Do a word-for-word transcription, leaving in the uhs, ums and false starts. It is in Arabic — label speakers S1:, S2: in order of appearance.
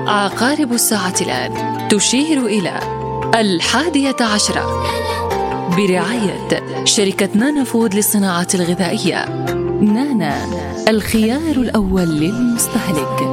S1: عقارب الساعة الآن تشير إلى الحادية عشرة برعاية شركة نانا فود للصناعات الغذائية. نانا، الخيار الأول للمستهلك.